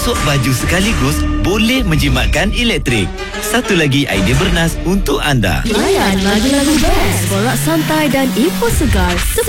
gosok baju sekaligus boleh menjimatkan elektrik. Satu lagi idea bernas untuk anda. Layan lagu-lagu best, borak santai dan info segar